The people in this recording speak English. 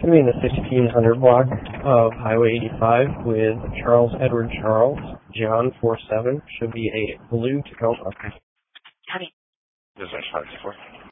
Going to be in the 1600 block of Highway 85 with Charles Edward Charles, John 47. Should be a blue Tacoma. Copy. This is 564.